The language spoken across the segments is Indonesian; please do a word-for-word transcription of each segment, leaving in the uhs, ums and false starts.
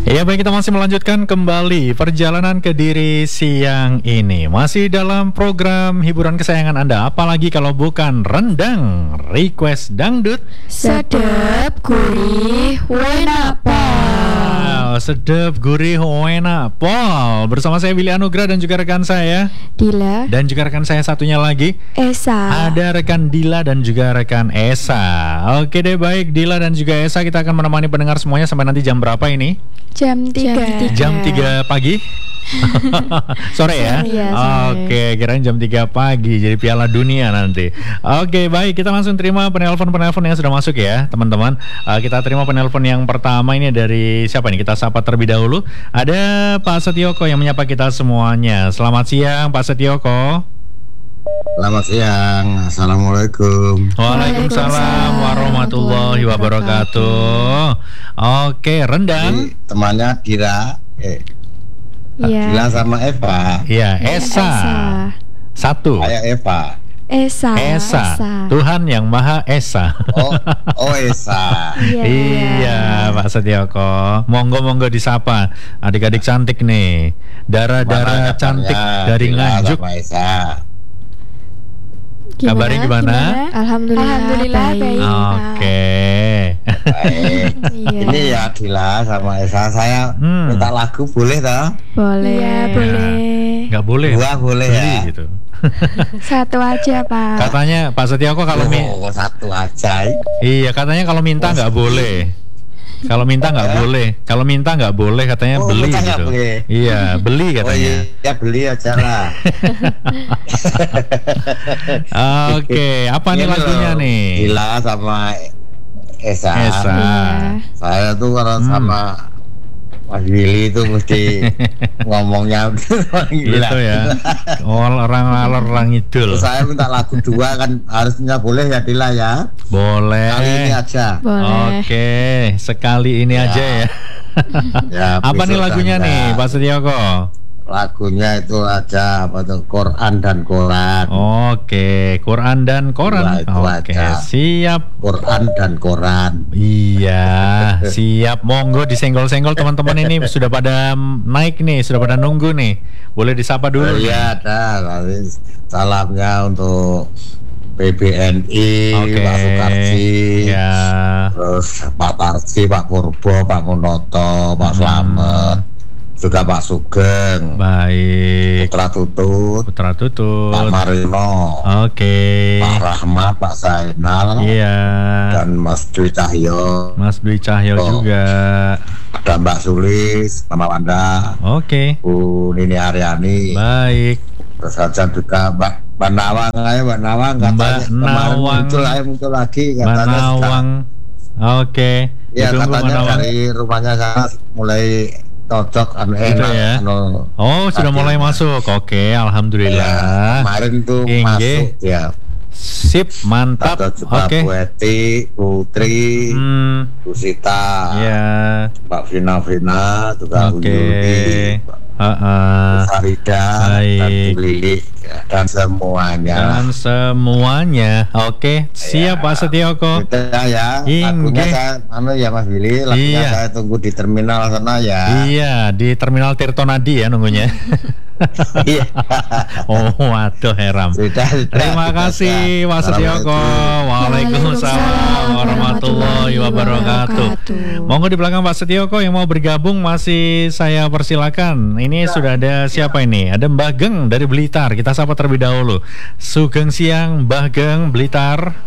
Ya baik, kita masih melanjutkan kembali perjalanan Kediri siang ini. Masih dalam program hiburan kesayangan Anda. Apalagi kalau bukan rendang, request dangdut sedep, gurih, enak pol. Sedep, gurih, enak pol. Bersama saya Willy Anugrah dan juga rekan saya Dila. Dan juga rekan saya satunya lagi Esa. Ada rekan Dila dan juga rekan Esa. Oke deh, baik, Dila dan juga Esa, kita akan menemani pendengar semuanya sampai nanti jam berapa ini? Jam tiga. Jam tiga pagi? Sore ya? Iya, sore. Oke, kirain jam tiga pagi, jadi Piala Dunia nanti. Oke, baik, kita langsung terima penelpon-penelpon yang sudah masuk ya, teman-teman. uh, Kita terima penelpon yang pertama ini dari siapa nih? Kita sapa terlebih dahulu. Ada Pak Setioko yang menyapa kita semuanya. Selamat siang Pak Setioko. Selamat siang, Assalamualaikum. Waalaikumsalam warahmatullahi wabarakatuh. Oke, rendang. Jadi, temannya Dira, eh, Iya. Dila sama Eva. Iya, Esa. Satu. Saya Eva. Esa. Esa. Tuhan yang Maha Esa. Oh, oh Esa. Iya. Iya, Pak Setioko. Monggo-monggo disapa adik-adik cantik nih. Darah-darah Gimana cantik kabarnya, dari Dila Nganjuk. sama Esa? Kabarnya gimana? Alhamdulillah, Alhamdulillah, baik. baik. Oke. Baik. Iya. Ini ya Dila sama Esa. Saya Hmm. minta lagu boleh toh? Boleh. Iya, boleh. Nggak boleh. Dua boleh Beli ya? gitu. Satu aja, Pak. Katanya Pak Setioko kalau mi- Oh, satu aja. Iya, katanya kalau minta nggak boleh. Kalau minta nggak Eh? boleh. Kalau minta nggak boleh, katanya Oh, beli minta nggak gitu. boleh. Iya, beli Oh katanya. iya, beli aja lah. Oke, apa nih Ini lagunya loh, nih? Dila sama Esa. Esa. Iya. Saya tuh kalau Hmm. sama Mas Willy itu mesti ngomongnya gila. Gitu ya. Oh, orang alor orang idul. Terus saya minta lagu dua kan harusnya boleh ya Dila ya. Boleh. Kali ini aja. Boleh. Oke, sekali ini Ya. aja ya. Ya, Apa nih besok lagunya tanggal. nih, Pak Setioko? Lagunya itu aja apa tuh Quran dan Koran. Oke, Quran dan Koran. Dua itu Oke, aja. siap. Quran dan Koran. Iya, siap. Monggo disenggol-senggol teman-teman ini sudah pada naik nih, sudah pada nunggu nih. Boleh disapa dulu. Oh, nih. iya ada. Nanti salamnya untuk P B N I, Oke. Pak Sukarji, Ya. terus Pak Tarji, Pak Purbo, Pak Munoto, Pak Hmm. Slamet, juga Pak Sugeng, Baik. Putra Tutut, Putra Tutut. Pak Marino, Oke. Pak Rahmat, Pak Zainal, Iya. dan Mas Dwi Cahyo, Mas Dwi Cahyo Oh. juga. ada Mbak Sulis, Mama Wanda, Oke. Bu Nini Aryani, Baik. terus ada juga Mbak Mbak Nawang, ayo Mbak Nawang katanya Mbak kemarin Nawang. muncul, ayo muncul lagi Mbak katanya sudah- Nawang. Oke. ya Ditunggu, Mbak katanya Nawang. dari rumahnya sana mulai cocok anu Gitu enak ya. anu. Oh, sudah Tadi. mulai masuk. Oke, Ya, alhamdulillah. kemarin tuh Inge. masuk ya. Sip, mantap. Ada juga Oke. Bu Eti, Putri, Hmm, Bu Sita, ya. Mbak Vina Vina, juga Bu Oke. Yudi, Heeh. Bu Farida, Baik. dan Bu Lili, ya, dan semuanya. Dan semuanya. Oke, siap Ya. Pak Setioko. Gitu ya, lagunya Inge. saya, anu ya Mas Willy, lagunya Iya. saya tunggu di terminal sana ya. Iya, di Terminal Tirtonadi ya nunggunya. Iya. Oh, waduh heram. Sudah, sudah, Terima sudah, kasih sudah. Pak Setioko. Waalaikumsalam warahmatullahi wabarakatuh. Monggo di belakang Pak Setioko yang mau bergabung masih saya persilakan. Ini sudah ada siapa ini? Ada Mbah Geng dari Blitar. Kita sapa terlebih dahulu. Sugeng siang Mbah Geng Blitar.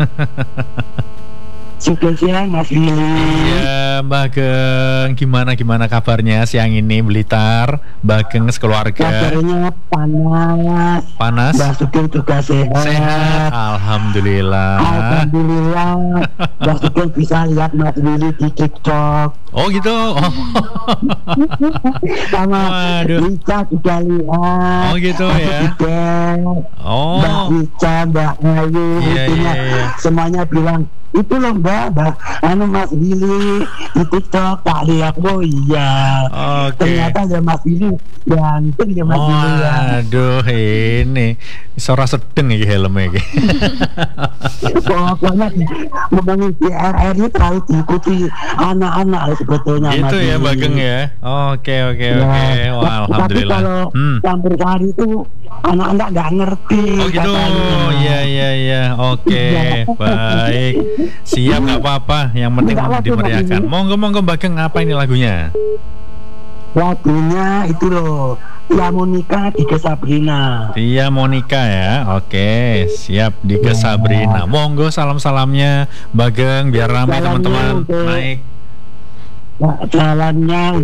Sugeng siang Mas Willy. Iya, Mbah Geng. Gimana gimana kabarnya siang ini Blitar? Mbah Geng sekeluarga. Kabarnya panas. Panas? Mbak Sugeng juga sehat. Sehat. Alhamdulillah. Alhamdulillah. Mbak Sugeng bisa lihat Mas Willy di TikTok. Oh gitu. Oh. Sama Waduh. Ica juga lihat. Oh gitu Mas ya. Sugeng, Mbak Oh. Ica, Mbak Ayu, Iya, itunya iya, iya. semuanya bilang itu loh Mbak, Mbak, anu Mas Willy di TikTok tak lihat, oh iya. Oke. Ternyata ya Mas Billy ganteng ya Mas Billy ya. Aduh, ini suara sedeng iki helmnya iki. Pokoknya membangun D R R itu terlalu diikuti anak-anak sebetulnya. Gitu Mas ya Billy. Bageng ya. Oke oke Ya, oke. Wah, tapi alhamdulillah. kalau Hmm. campur sari itu anak-anak nggak ngerti. Oh gitu, katanya. iya iya iya, oke, baik, siap nggak apa-apa, yang penting Nggak apa-apa, dimeriahkan. Mbak Billy. Monggo monggo Bageng, apa ini lagunya? Lagunya itu loh, Ya Monica Dike Sabrina. Tia Monica ya, oke, siap Dike Ya. Sabrina. Monggo salam-salamnya Bageng, biar ramai Salamnya teman-teman untuk- naik. Nah, jalannya